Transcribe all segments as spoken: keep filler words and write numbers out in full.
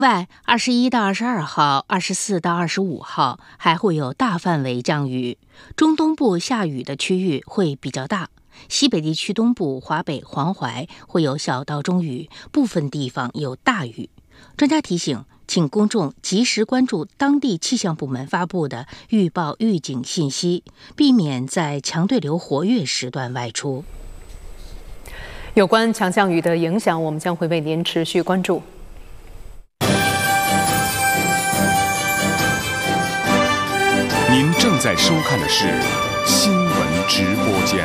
外，二十一到二十二号、二十四到二十五号还会有大范围降雨，中东部下雨的区域会比较大。西北地区东部、华北、黄淮会有小到中雨，部分地方有大雨。专家提醒，请公众及时关注当地气象部门发布的预报预警信息，避免在强对流活跃时段外出。 有关强降雨的影响，我们将会为您持续关注。 您正在收看的是新闻直播间。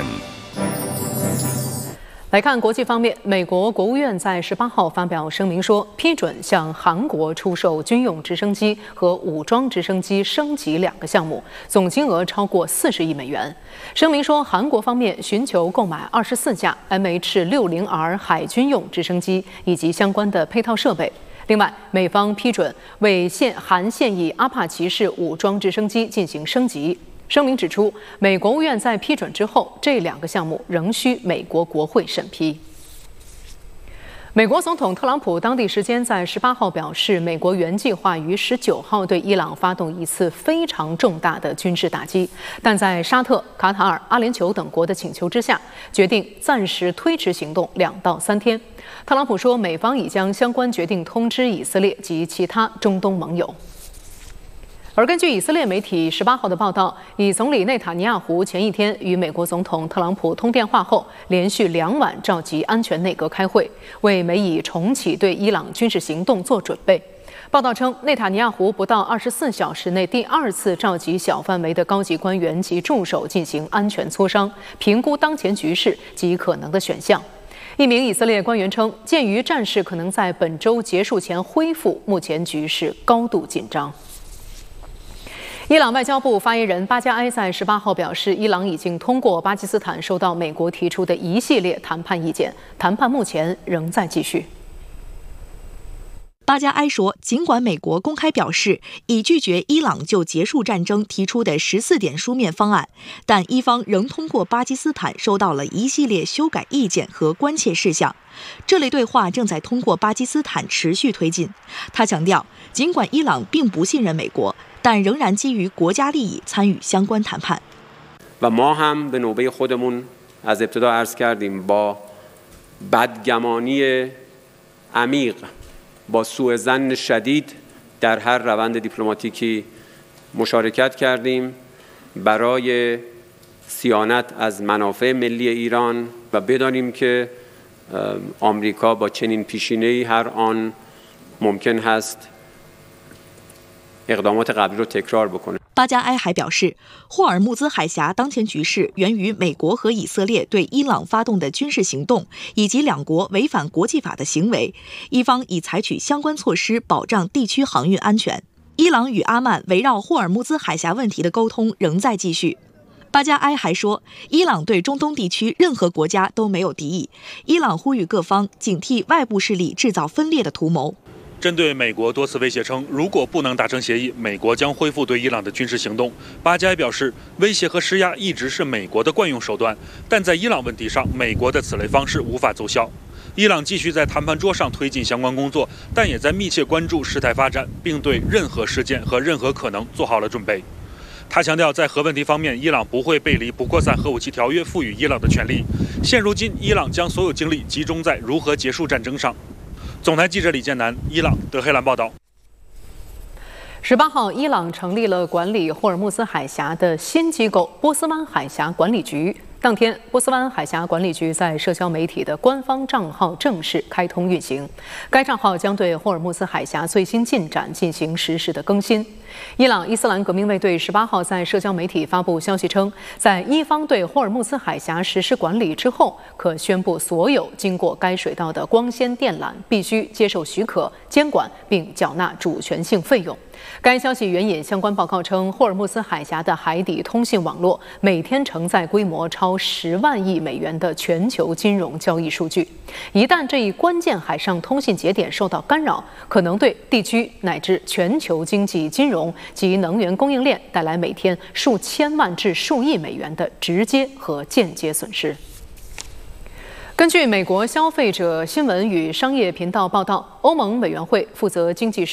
来看国际方面，美国国务院在十八号发表声明说，批准向韩国出售军用直升机和武装直升机升级两个项目，总金额超过四十亿美元。声明说，韩国方面寻求购买二十四架 M H 六十 R 海军用直升机以及相关的配套设备。另外，美方批准为现韩现役阿帕奇式武装直升机进行升级。声明指出，美国务院在批准之后，这两个项目仍需美国国会审批。美国总统特朗普当地时间在十八号表示，美国原计划于十九号对伊朗发动一次非常重大的军事打击，但在沙特、卡塔尔、阿联酋等国的请求之下，决定暂时推迟行动两到三天。特朗普说，美方已将相关决定通知以色列及其他中东盟友。而根据以色列媒体十八号的报道，以总理内塔尼亚胡前一天与美国总统特朗普通电话后，连续两晚召集安全内阁开会，为美以重启对伊朗军事行动做准备。报道称，内塔尼亚胡不到二十四小时内第二次召集小范围的高级官员及助手进行安全磋商，评估当前局势及可能的选项。一名以色列官员称，鉴于战事可能在本周结束前恢复，目前局势高度紧张。伊朗外交部发言人巴加埃在十八号表示，伊朗已经通过巴基斯坦收到美国提出的一系列谈判意见，谈判目前仍在继续。 巴加埃说，尽管美国公开表示已拒绝伊朗就结束战争提出的十四点书面方案，但伊方仍通过巴基斯坦收到了一系列修改意见和关切事项。这类对话正在通过巴基斯坦持续推进。他强调，尽管伊朗并不信任美国，但仍然基于国家利益参与相关谈判。 و ما هم به نوبه خودمون از ابتدا عرض کردیم با بدگمانی عمیق با سوء ظن شدید در هر روند دیپلماتیکی مشارکت کردیم برای صیانت از منافع ملی ایران و بدانیم که آمریکا با چنین پیشینه‌ای هر آن ممکن هست اقدامات قبلی رو تکرار بکنه。 巴加埃还表示，霍尔木兹海峡当前局势源于美国和以色列对伊朗发动的军事行动，以及两国违反国际法的行为。伊方已采取相关措施保障地区航运安全。伊朗与阿曼围绕霍尔木兹海峡问题的沟通仍在继续。巴加埃还说，伊朗对中东地区任何国家都没有敌意。伊朗呼吁各方警惕外部势力制造分裂的图谋。 针对美国多次威胁称，如果不能达成协议，美国将恢复对伊朗的军事行动。巴加埃表示，威胁和施压一直是美国的惯用手段，但在伊朗问题上，美国的此类方式无法奏效。伊朗继续在谈判桌上推进相关工作，但也在密切关注事态发展，并对任何事件和任何可能做好了准备。他强调，在核问题方面，伊朗不会背离不扩散核武器条约赋予伊朗的权利。现如今，伊朗将所有精力集中在如何结束战争上。总台记者李建南，伊朗德黑兰报道。 十八号，伊朗成立了管理霍尔木兹海峡的新机构——波斯湾海峡管理局。当天，波斯湾海峡管理局在社交媒体的官方账号正式开通运行。该账号将对霍尔木兹海峡最新进展进行实时的更新。伊朗伊斯兰革命卫队十八号在社交媒体发布消息称，在伊方对霍尔木兹海峡实施管理之后，可宣布所有经过该水道的光纤电缆必须接受许可、监管并缴纳主权性费用。该消息援引相关报告称，霍尔木兹海峡的海底通信网络每天承载规模超十万亿美元的全球金融交易数据。一旦这一关键海上通信节点受到干扰，可能对地区乃至全球经济、金融及能源供应链带来每天数千万至数亿美元的直接和间接损失。根据美国消费者新闻与商业频道报道，欧盟委员会负责经济